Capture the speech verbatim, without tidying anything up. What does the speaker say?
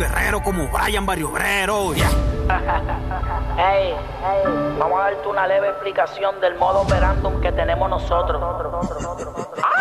guerrero como Brian Barrio Obrero. Yeah. Hey, hey, vamos a darte una leve explicación del modo operandum que tenemos nosotros. ¡Ah!